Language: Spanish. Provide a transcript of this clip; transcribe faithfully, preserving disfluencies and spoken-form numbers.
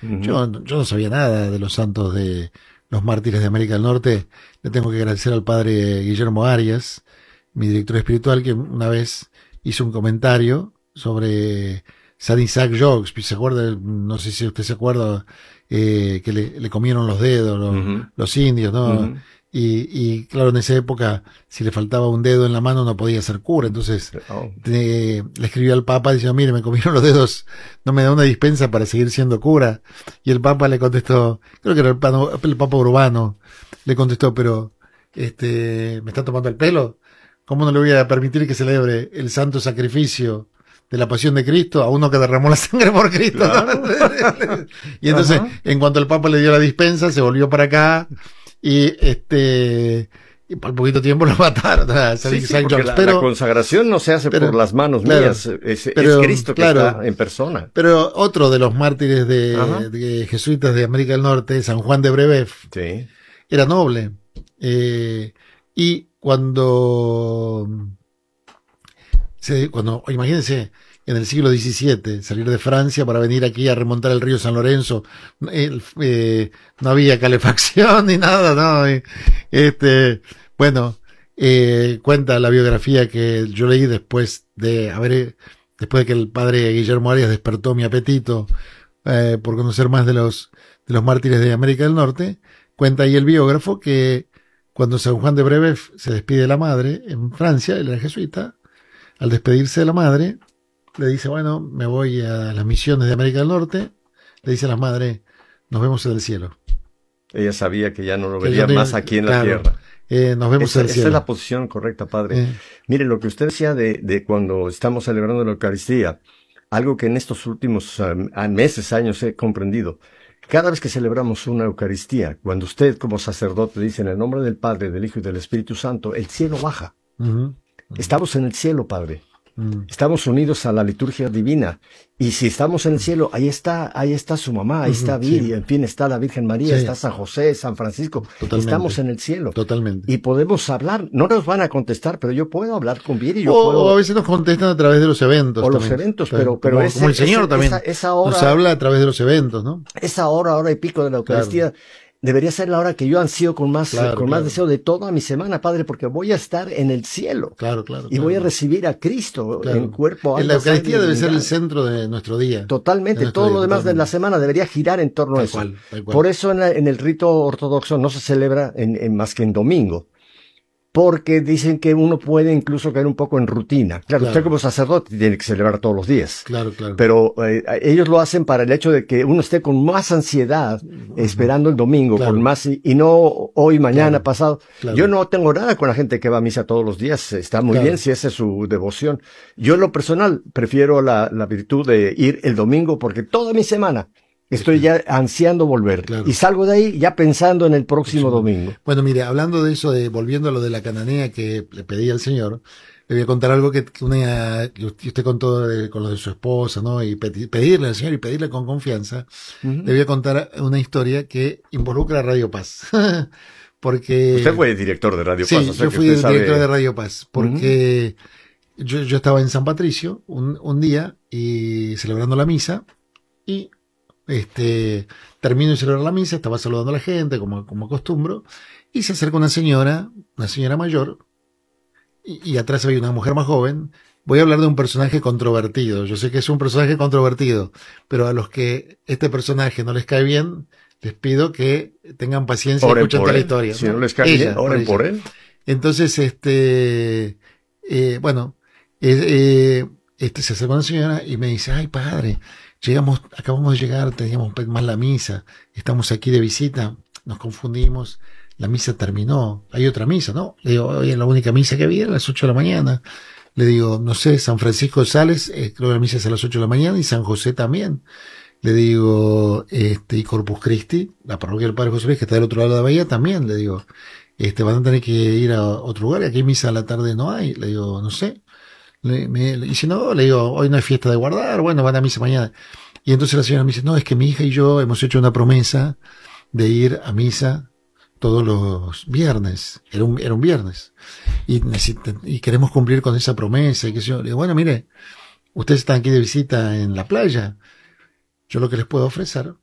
Uh-huh. Yo, yo no sabía nada de los santos de los mártires de América del Norte. Le tengo que agradecer al padre Guillermo Arias, mi director espiritual, que una vez hizo un comentario sobre San Isaac Jogues. ¿Se acuerda? No sé si usted se acuerda, eh, que le, le comieron los dedos los, Uh-huh. los indios, ¿no? Uh-huh. Y, y claro, en esa época, si le faltaba un dedo en la mano, no podía ser cura. Entonces, Oh. eh, le escribió al Papa diciendo, mire, me comieron los dedos, no me da una dispensa para seguir siendo cura. Y el Papa le contestó, creo que era el, pano, el Papa Urbano, le contestó, pero, este, ¿me está tomando el pelo? ¿Cómo no le voy a permitir que celebre el santo sacrificio de la pasión de Cristo a uno que derramó la sangre por Cristo? Claro. Y entonces, Ajá. en cuanto el Papa le dio la dispensa, se volvió para acá y este y por poquito tiempo lo mataron. a San Sí, sí, Isaac porque Jogues. la, pero, la consagración no se hace pero, por las manos claro, mías, es, pero, es Cristo que claro, está en persona. pero otro de los mártires de, Ajá. de jesuitas de América del Norte, San Juan de Brebeuf, Sí. era noble. Eh, y cuando, se, cuando, imagínense, en el siglo diecisiete, salir de Francia para venir aquí a remontar el río San Lorenzo, eh, eh, no había calefacción ni nada, ¿no? Y, este, bueno, eh, cuenta la biografía que yo leí después de haber, después de que el padre Guillermo Arias despertó mi apetito, eh, por conocer más de los, de los mártires de América del Norte. Cuenta ahí el biógrafo que cuando San Juan de Brebeuf se despide de la madre en Francia, él era jesuita, al despedirse de la madre, le dice, bueno, me voy a las misiones de América del Norte, le dice a la madre, nos vemos en el cielo. Ella sabía que ya no lo Que vería yo tenía- más aquí en claro, la tierra. Eh, nos vemos Esa, en el esa cielo. es la posición correcta, padre. Eh, Mire, lo que usted decía de, de cuando estamos celebrando la Eucaristía, algo que en estos últimos um, meses, años he comprendido. Cada vez que celebramos una Eucaristía, cuando usted como sacerdote dice en el nombre del Padre, del Hijo y del Espíritu Santo, el cielo baja. ujú, Estamos en el cielo, Padre. mm, Estamos unidos a la liturgia divina. Y si estamos en el cielo, ahí está, ahí está su mamá, ahí Ujú, está sí. Viri, en fin, está la Virgen María, Sí. está San José, San Francisco. Totalmente. Estamos en el cielo. totalmente. Y podemos hablar, no nos van a contestar, pero yo puedo hablar con Viri, yo O, puedo, o a veces nos contestan a través de los eventos. o los también. eventos, Claro, pero, pero como, ese- como el Señor ese- también esa, esa hora, nos habla a través de los eventos, ¿no? esa hora, hora y pico de la Eucaristía, debería ser la hora que yo ansío con más, Claro, con más claro. deseo de toda mi semana, Padre, porque voy a estar en el cielo. Claro, claro. Y claro. voy a recibir a Cristo Claro. en cuerpo, En la alma, Eucaristía sangre y debe ser el divinidad. centro de nuestro día. Totalmente, de nuestro todo día, lo demás de la totalmente. semana debería girar en torno a Tal eso. cual, tal cual. Por eso en, la- en el rito ortodoxo no se celebra en, en más que en domingo. Porque dicen que uno puede incluso caer un poco en rutina. Claro, Claro. usted como sacerdote tiene que celebrar todos los días. Claro, claro. Pero eh, ellos lo hacen para el hecho de que uno esté con más ansiedad esperando el domingo, Claro. con más y, y no hoy, mañana, Claro. pasado. Claro. Yo no tengo nada con la gente que va a misa todos los días. Está muy Claro. bien si esa es su devoción. Yo en lo personal prefiero la, la virtud de ir el domingo porque toda mi semana estoy ya ansiando volver. Claro. Y salgo de ahí ya pensando en el próximo Sí. domingo. Bueno, mire, hablando de eso, de volviendo a lo de la cananea que le pedí al Señor, le voy a contar algo que, que una, que usted contó de- con lo de su esposa, ¿no? Y pedi- pedirle al Señor y pedirle con confianza. Ujú. Le voy a contar una historia que involucra a Radio Paz. Porque... Usted fue director de Radio Sí, Paz, o sea yo que fui usted el sabe- director de Radio Paz, porque yo, yo estaba en San Patricio un, un día y celebrando la misa y este termino de celebrar la misa, estaba saludando a la gente como, como acostumbro y se acerca una señora, una señora mayor y, y atrás había una mujer más joven. Voy a hablar de un personaje controvertido. Yo sé que es un personaje controvertido, pero a los que este personaje no les cae bien, les pido que tengan paciencia y Oren escuchen por toda la él. historia. Si no les cae Ella, bien, oren ella. por él. Entonces, este, eh, bueno, eh, eh, este se acercó una señora y me dice, ay padre, llegamos, acabamos de llegar, teníamos que pedir más la misa, estamos aquí de visita, nos confundimos, la misa terminó, hay otra misa, ¿no? Le digo, oye, la única misa que había a las ocho de la mañana. Le digo, no sé, San Francisco de Sales, eh, creo que la misa es a las ocho de la mañana y San José también. Le digo, este, y Corpus Christi, la parroquia del Padre José Luis, que está del otro lado de la bahía, también, le digo, este, van a tener que ir a otro lugar, y aquí misa a la tarde no hay. Le digo, no sé. Le, me, y si no, le digo, hoy no hay fiesta de guardar, bueno, van a misa mañana. Y entonces la señora me dice, no, es que mi hija y yo hemos hecho una promesa de ir a misa todos los viernes. Era un, era un viernes. Y, necesita, y queremos cumplir con esa promesa. Y que yo, le digo, bueno, mire, ustedes están aquí de visita en la playa. Yo lo que les puedo ofrecer